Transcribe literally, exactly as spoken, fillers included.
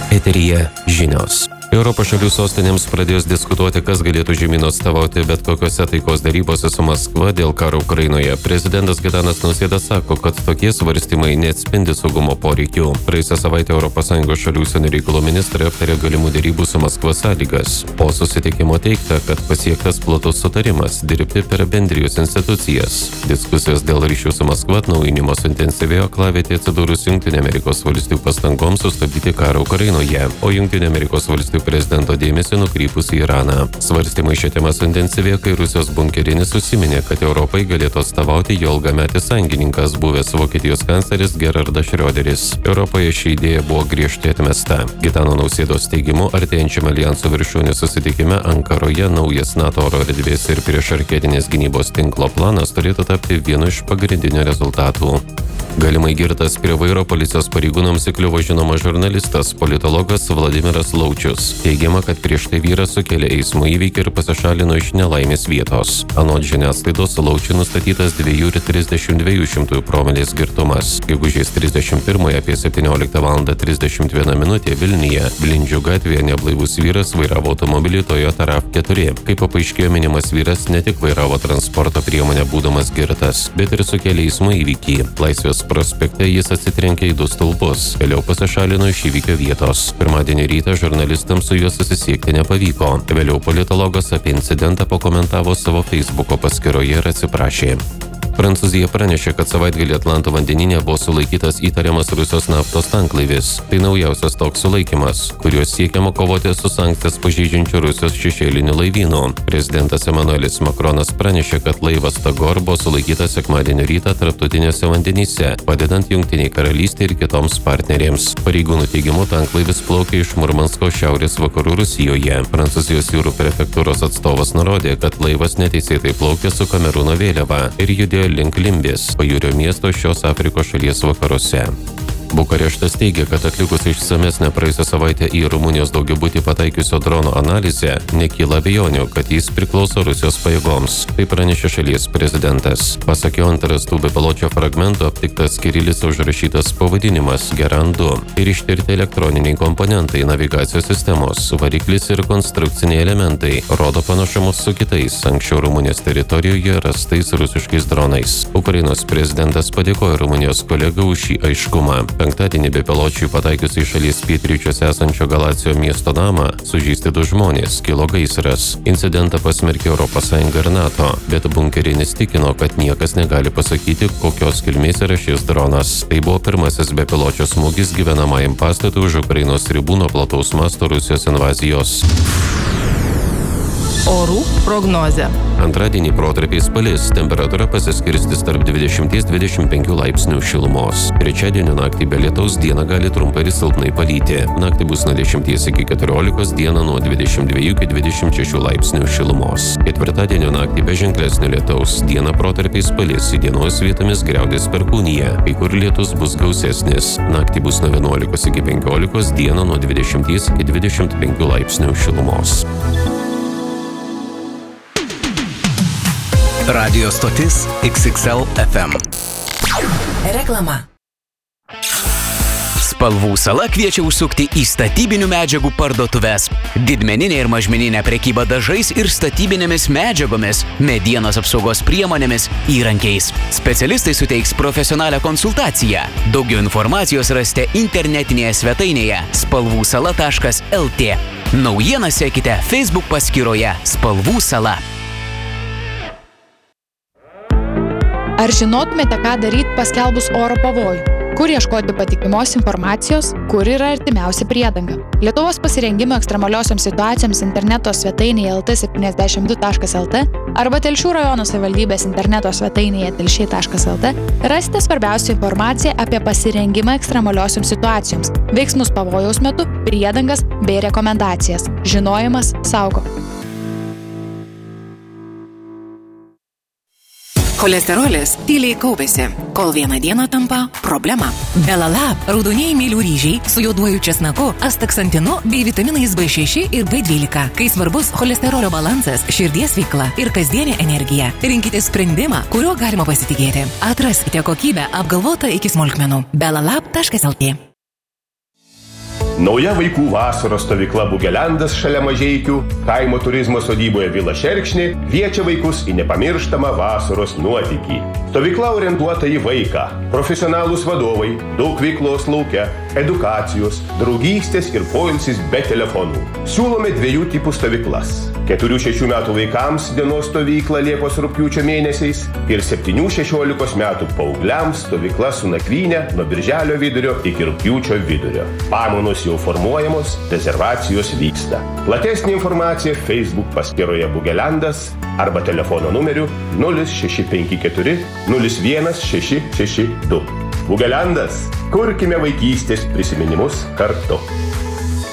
Eteryje žinios. Europos šalių sostinėms pradės diskutuoti, kas galėtų žemyn atstovauti bet kokiose taikos darybose su Maskva dėl karo Ukrainoje. Prezidentas Gitanas Nausėda sako, kad tokie svarstymai neatspindi saugumo poreikių. Praėjusią savaitę Europos Sąjungos šalių užsienio reikalų ministrai aptarė galimų darybų su Maskva sąlygas. Po susitikimo teigta, kad pasiektas platus sutarimas dirbti per bendrijos institucijas. Diskusijos dėl ryšių su Maskva atnaujinimo suintensyvėjo aklavietėje atsidūrus Jungtinių Amerikos valstijų pastangoms sustabdyti karą Ukrainoje, o Jungtinių Amerikos valstijų prezidento dėmesį nukrypus į Iraną. Svarstymai šią temą suintensyvėjo, kai Rusijos bunkerinis užsiminė, kad Europai galėtų atstovauti jo ilgametis sąjungininkas, buvęs Vokietijos kancleris Gerhardas Schröderis. Europoje ši idėja buvo griežtai atmesta. Gitano Nausėdos teigimu, artėjančiame aljanso viršūnių susitikime Ankaroje naujas NATO oro erdvės ir priešraketinės gynybos tinklo planas turėtų tapti vienu iš pagrindinių rezultatų. Galimai girtas prie vairo policijos pareigūnams įkliuvo žinomas žurnalistas, politologas Vladimiras Laučius. Teigiama, kad prieš tai vyras sukėlė eismo įvykį ir pasišalino iš nelaimės vietos. Anot žiniasklaidos, Laučiui nustatytas dviejų ir trisdešimt dviejų šimtųjų promilės girtumas. Gegužės trisdešimt pirmąją apie septynioliktą valandą trisdešimt viena minutė Vilniuje, Blindžių gatvėje neblaivus vyras vairavo automobilį Toyota RAV keturi. Kaip paaiškėjo, minimas vyras ne tik vairavo transporto priemonę būdamas girtas, bet ir sukėlė eismo įvykį. Laisvės prospekte jis atsitrenkė į du stulpus, vėliau pasišalino iš įvykio vietos. Pirmadienį rytą žurnalistams su juo susisiekti nepavyko. Vėliau politologas apie incidentą pakomentavo savo Facebooko paskyroje ir atsiprašė. Prancūzija pranešė, kad savaitgalį Atlanto vandenyne buvo sulaikytas įtariamas Rusijos naftos tanklaivis. Tai naujausias toks sulaikymas, kuriuo siekiama kovoti su sankcijas pažeidžiančiu Rusijos šešėliniu laivynu. Prezidentas Emanuelis Makronas pranešė, kad laivas Tagor buvo sulaikytas sekmadienio rytą tarptautiniuose vandenyse, padedant Jungtiniai karalystei ir kitoms partneriams. Pareigūnų teigimu, tanklaivis plaukė iš Murmansko šiaurės vakarų Rusijoje. Prancūzijos jūrų prefektūros atstovas nurodė, kad laivas neteisėtai plaukė su Kamerūno vėliava ir judėjo link Limbės, pajūrio miesto šios Afrikos šalies vakaruose. Bukareštas teigia, kad atlikus išsamesnę praėjusią savaitę į Rumunijos daugiabutį pataikiusio drono analizę, nekyla abejonių, kad jis priklauso Rusijos pajėgoms. Tai pranešė šalies prezidentas. Pasak jo, ant rastų bepiločio fragmentų aptiktas kirilica užrašytas pavadinimas Geran du ir ištirti elektroniniai komponentai, navigacijos sistemos, variklis ir konstrukciniai elementai rodo panašumus su kitais anksčiau Rumunijos teritorijoje rastais rusiškais dronais. Ukrainos prezidentas padėkojo Rumunijos kolegai už šį aiškumą. Penktadienį bepiločiui pataikius į šalies pietryčiuose esančio Galacijo miesto namą sužeisti du žmonės, kilo gaisras. Incidentą pasmerkė Europos Sąjunga ir NATO, bet bunkerinis tikino, kad niekas negali pasakyti, kokios kilmės yra šis dronas. Tai buvo pirmasis bepiločio smūgis gyvenamajam pastatui už Ukrainos ribų nuo plataus masto Rusijos invazijos. Orų prognozė. Antradienį protarpiais palis, temperatūra pasiskirstys tarp dvidešimt dvidešimt penkių laipsnių šilumos. Trečiadienio naktį be lietaus dieną gali trumpai ir silpnai palyti. Naktį bus nuo dešimties iki keturiolikos, dieną nuo dvidešimt dviejų iki dvidešimt šešių laipsnių šilumos. Ketvirtadienio naktį be ženklesnio lietaus, dieną protarpiais palis, įdienos vietomis griaudės perkūnija, kai kur lietus bus gausesnis. Naktį bus nuo vienuolikos iki penkiolikos, dieną nuo dvidešimties iki dvidešimt penkių laipsnių šilumos. Radio stotis X X L F M. Reklama. Spalvų sala kviečia užsukti į statybinių medžiagų parduotuves. Didmeninė ir mažmeninė prekyba dažais ir statybinėmis medžiagomis, medienos apsaugos priemonėmis, įrankiais. Specialistai suteiks profesionalią konsultaciją. Daugiau informacijos rasite internetinėje svetainėje spalvų sala taškas L T. Naujieną sekite Facebook paskyroje Spalvų sala. Ar žinotumėte, ką daryti paskelbus oro pavojų? Kur ieškoti patikimos informacijos? Kur yra artimiausia priedanga? Lietuvos pasirengimo ekstremaliosioms situacijoms interneto svetainėje L T septyniasdešimt du taškas L T arba Telšių rajono savivaldybės interneto svetainėje telšiai taškas L T rasite svarbiausią informaciją apie pasirengimą ekstremaliosioms situacijoms, veiksmus pavojaus metu, priedangas bei rekomendacijas. Žinojimas saugo. Cholesterolis tyliai kaupiasi, kol vieną dieną tampa problema. Belalab, raudonieji mylių ryžiai su juoduoju česnaku, astaksantinu bei vitaminais B šeši ir B dvylika. Kai svarbus cholesterolio balansas, širdies veikla ir kasdienė energija, rinkite sprendimą, kuriuo galima pasitikėti. Atraskite kokybę apgalvotą iki smulkmenų. belalab taškas L T. Nauja vaikų vasaros stovykla Bugelendas šalia Mažeikių, kaimo turizmo sodyboje Vila Šerkšnė kviečia vaikus į nepamirštamą vasaros nuotykį. Stovykla orientuota į vaiką. Profesionalūs vadovai, daug veiklos lauke, edukacijos, draugystės ir poilsis be telefonų. Siūlome dviejų tipų stovyklas. keturių šešių metų vaikams dienos stovykla Liepos rugpjūčio mėnesiais ir septynių šešiolikos metų paaugliams stovykla su nakvyne nuo birželio vidurio iki rugpjūčio vidurio. Pamainos jau formuojamos, rezervacijos vyksta. Platesnė informacija Facebook paskyroje Bugelendas arba telefono numeriu nulis šeši penki keturi nulis vienas šeši šeši du. Bugelendas, kurkime vaikystės prisiminimus kartu.